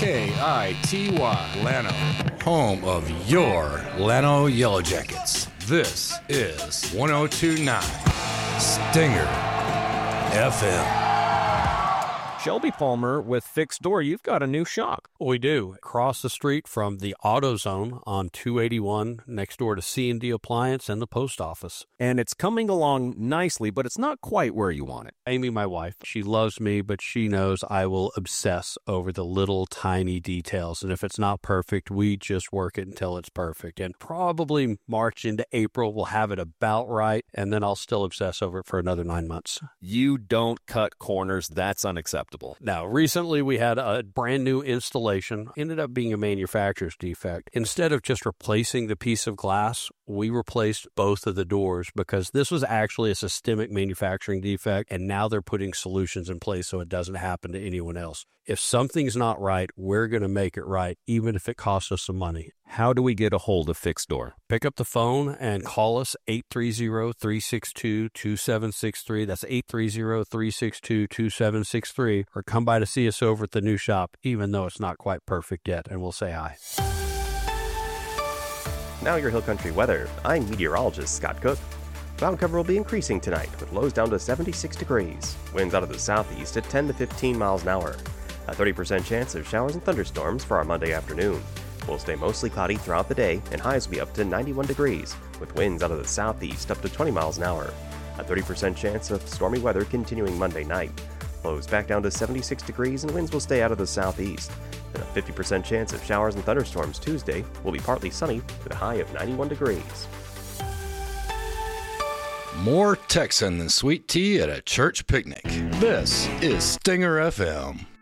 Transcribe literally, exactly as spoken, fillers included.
K I T Y, Llano, home of your Llano Yellow Jackets. This is one oh two point nine Stinger F M. Shelby Palmer with Fixed Door, you've got a new shop. We do. Across the street from the AutoZone on two eighty-one, next door to C and D Appliance and the post office. And it's coming along nicely, but it's not quite where you want it. Amy, my wife, she loves me, but she knows I will obsess over the little tiny details. And if it's not perfect, we just work it until it's perfect. And probably March into April, we'll have it about right, and then I'll still obsess over it for another nine months. You don't cut corners. That's unacceptable. Now, recently we had a brand new installation. Ended up being a manufacturer's defect. Instead of just replacing the piece of glass, we replaced both of the doors because this was actually a systemic manufacturing defect, and now they're putting solutions in place so it doesn't happen to anyone else. If something's not right, we're going to make it right, even if it costs us some money. How do we get a hold of Fixed Door? Pick up the phone and call us eight three zero, three six two, two seven six three. That's eight three zero, three six two, two seven six three. Or come by to see us over at the new shop, even though it's not quite perfect yet, and we'll say hi. Now your Hill Country weather. I'm meteorologist Scott Cook. Cloud cover will be increasing tonight with lows down to seventy-six degrees. Winds out of the southeast at ten to fifteen miles an hour. A thirty percent chance of showers and thunderstorms for our Monday afternoon. We'll stay mostly cloudy throughout the day, and highs will be up to ninety-one degrees, with winds out of the southeast up to twenty miles an hour. A thirty percent chance of stormy weather continuing Monday night. Lows back down to seventy-six degrees, and winds will stay out of the southeast. And a fifty percent chance of showers and thunderstorms Tuesday. Will be partly sunny with a high of ninety-one degrees. More Texan than sweet tea at a church picnic. This is Stinger F M.